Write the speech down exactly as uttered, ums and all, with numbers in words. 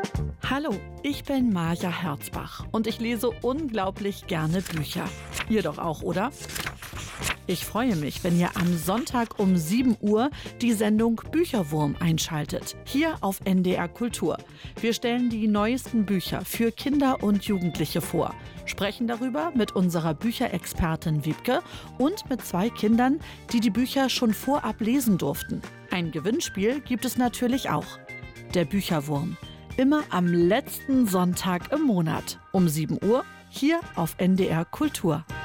Hallo, ich bin Maja Herzbach und ich lese unglaublich gerne Bücher. Ihr doch auch, oder? Ich freue mich, wenn ihr am Sonntag um sieben Uhr die Sendung Bücherwurm einschaltet, hier auf N D R Kultur. Wir stellen die neuesten Bücher für Kinder und Jugendliche vor, sprechen darüber mit unserer Bücherexpertin Wiebke und mit zwei Kindern, die die Bücher schon vorab lesen durften. Ein Gewinnspiel gibt es natürlich auch. Der Bücherwurm. Immer am letzten Sonntag im Monat um sieben Uhr hier auf N D R Kultur.